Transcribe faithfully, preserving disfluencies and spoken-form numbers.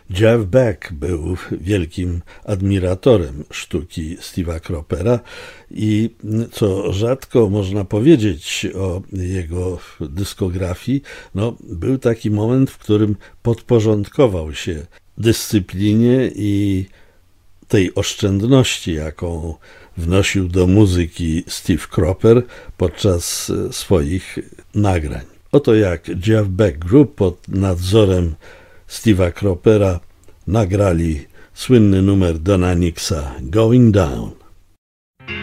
Jeff Beck był wielkim admiratorem sztuki Steve'a Cropera i co rzadko można powiedzieć o jego dyskografii, no, był taki moment, w którym podporządkował się dyscyplinie i tej oszczędności, jaką wnosił do muzyki Steve Cropper podczas swoich nagrań. Oto jak Jeff Beck Group pod nadzorem Steve'a Cropera nagrali słynny numer Dona Nixa Going Down.